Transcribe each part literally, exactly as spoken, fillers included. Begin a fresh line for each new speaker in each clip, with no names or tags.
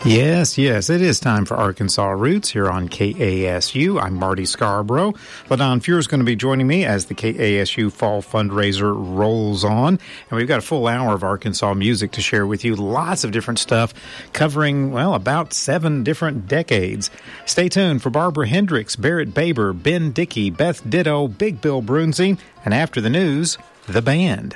Yes, yes, it is time for Arkansas Roots here on K A S U. I'm Marty Scarborough. LaDon Fuhr is going to be joining me as the K A S U Fall Fundraiser rolls on. And we've got a full hour of Arkansas music to share with you. Lots of different stuff covering, well, about seven different decades. Stay tuned for Barbara Hendricks, Barrett Baber, Ben Dickey, Beth Ditto, Big Bill Brunsey, and after the news, the band.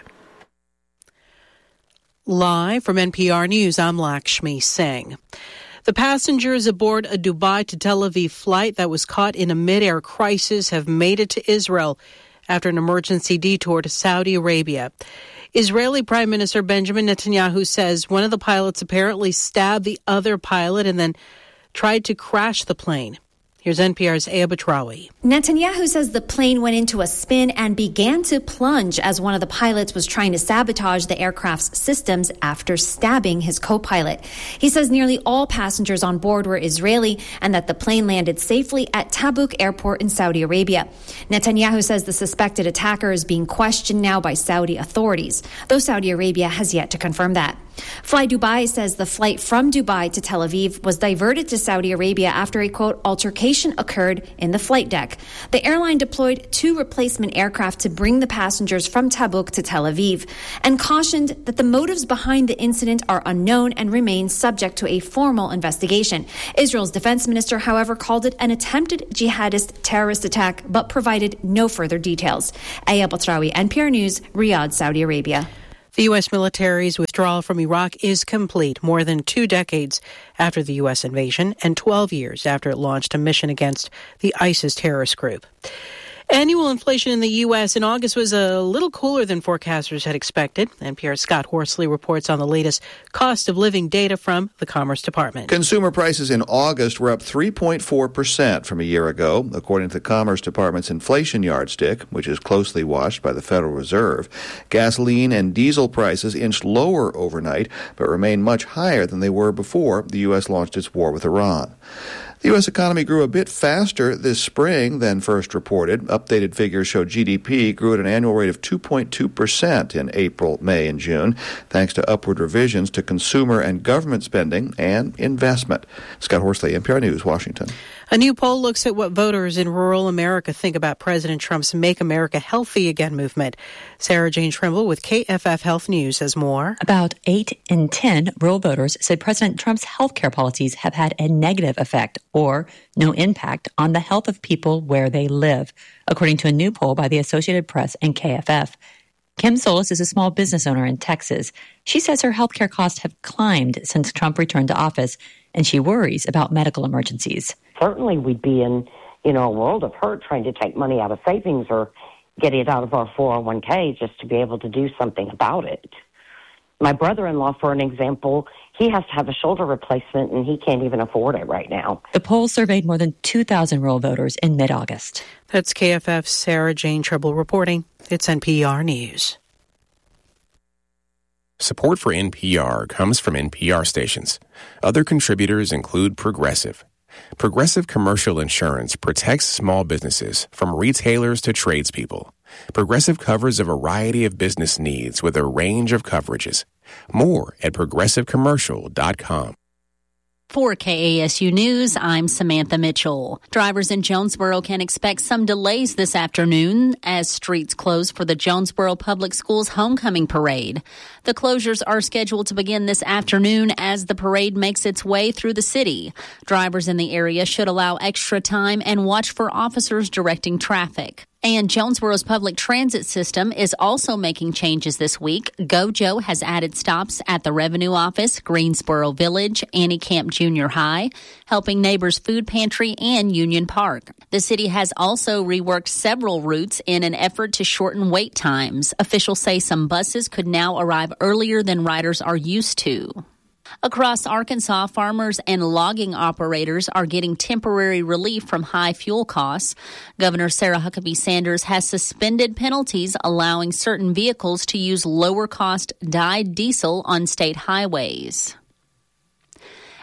Live from N P R News, I'm Lakshmi Singh. The passengers aboard a Dubai to Tel Aviv flight that was caught in a mid-air crisis have made it to Israel after an emergency detour to Saudi Arabia. Israeli Prime Minister Benjamin Netanyahu says one of the pilots apparently stabbed the other pilot and then tried to crash the plane. Here's N P R's Aya Batrawi.
Netanyahu says the plane went into a spin and began to plunge as one of the pilots was trying to sabotage the aircraft's systems after stabbing his co-pilot. He says nearly all passengers on board were Israeli and that the plane landed safely at Tabuk Airport in Saudi Arabia. Netanyahu says the suspected attacker is being questioned now by Saudi authorities, though Saudi Arabia has yet to confirm that. Fly Dubai says the flight from Dubai to Tel Aviv was diverted to Saudi Arabia after a, quote, altercation occurred in the flight deck. The airline deployed two replacement aircraft to bring the passengers from Tabuk to Tel Aviv and cautioned that the motives behind the incident are unknown and remain subject to a formal investigation. Israel's defense minister, however, called it an attempted jihadist terrorist attack but provided no further details. Aya Batrawi, N P R News, Riyadh, Saudi Arabia.
The U S military's withdrawal from Iraq is complete more than two decades after the U S invasion and twelve years after it launched a mission against the ISIS terrorist group. Annual inflation in the U S in August was a little cooler than forecasters had expected. N P R's Scott Horsley reports on the latest cost of living data from the Commerce Department.
Consumer prices in August were up three point four percent from a year ago, according to the Commerce Department's inflation yardstick, which is closely watched by the Federal Reserve. Gasoline and diesel prices inched lower overnight, but remain much higher than they were before the U S launched its war with Iran. The U S economy grew a bit faster this spring than first reported. Updated figures show G D P grew at an annual rate of two point two percent in April, May, and June, thanks to upward revisions to consumer and government spending and investment. Scott Horsley, N P R News, Washington.
A new poll looks at what voters in rural America think about President Trump's Make America Healthy Again movement. Sarah Jane Trimble with K F F Health News has more.
About eight in ten rural voters said President Trump's health care policies have had a negative effect or no impact on the health of people where they live, according to a new poll by the Associated Press and K F F. Kim Solis is a small business owner in Texas. She says her health care costs have climbed since Trump returned to office, and she worries about medical emergencies.
Certainly we'd be in, you know, a world of hurt trying to take money out of savings or get it out of our four oh one k just to be able to do something about it. My brother-in-law, for an example, he has to have a shoulder replacement and he can't even afford it right now.
The poll surveyed more than two thousand rural voters in mid-August.
That's K F F's Sarah Jane Trimble reporting. It's N P R News.
Support for N P R comes from N P R stations. Other contributors include Progressive. Progressive Commercial Insurance protects small businesses from retailers to tradespeople. Progressive covers a variety of business needs with a range of coverages. More at progressive commercial dot com.
For K A S U News, I'm Samantha Mitchell. Drivers in Jonesboro can expect some delays this afternoon as streets close for the Jonesboro Public Schools Homecoming Parade. The closures are scheduled to begin this afternoon as the parade makes its way through the city. Drivers in the area should allow extra time and watch for officers directing traffic. And Jonesboro's public transit system is also making changes this week. GoJo has added stops at the Revenue Office, Greensboro Village, Annie Camp Junior High, Helping Neighbors Food Pantry, and Union Park. The city has also reworked several routes in an effort to shorten wait times. Officials say some buses could now arrive earlier than riders are used to. Across Arkansas, farmers and logging operators are getting temporary relief from high fuel costs. Governor Sarah Huckabee Sanders has suspended penalties allowing certain vehicles to use lower-cost dyed diesel on state highways.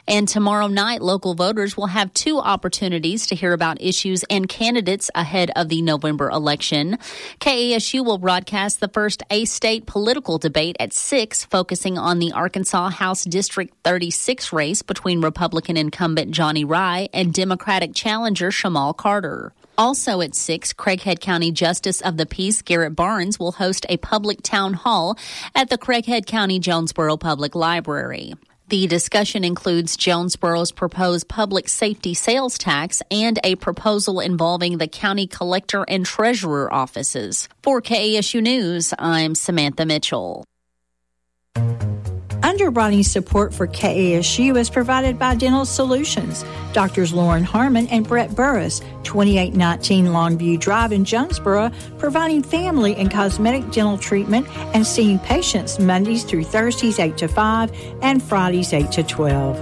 And tomorrow night, local voters will have two opportunities to hear about issues and candidates ahead of the November election. K A S U will broadcast the first A-State political debate at six, focusing on the Arkansas House District thirty-six race between Republican incumbent Johnny Rye and Democratic challenger Shamal Carter. Also at six, Craighead County Justice of the Peace Garrett Barnes will host a public town hall at the Craighead County Jonesboro Public Library. The discussion includes Jonesboro's proposed public safety sales tax and a proposal involving the county collector and treasurer offices. For K A S U News, I'm Samantha Mitchell.
Underwriting support for K A S U is provided by Dental Solutions. Doctors Lauren Harmon and Brett Burris, twenty-eight nineteen Longview Drive in Jonesboro, providing family and cosmetic dental treatment and seeing patients Mondays through Thursdays eight to five and Fridays eight to twelve.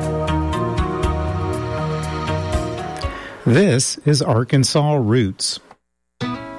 This is Arkansas Roots.